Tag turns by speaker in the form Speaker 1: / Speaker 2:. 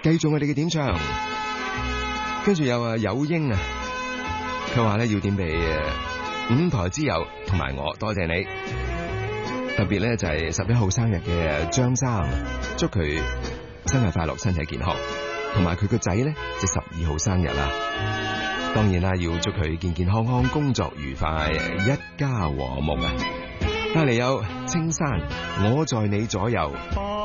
Speaker 1: 繼續我哋嘅點唱。跟住有友英啊，佢話咧要點俾五台之友同埋我，多謝你。特別咧就係11號生日嘅張生，祝佢生日快樂，身體健康。同埋佢個仔咧就12號生日啦，當然啦要祝佢健健康康，工作愉快，一家和睦啊！帶嚟有青山，我在你左右。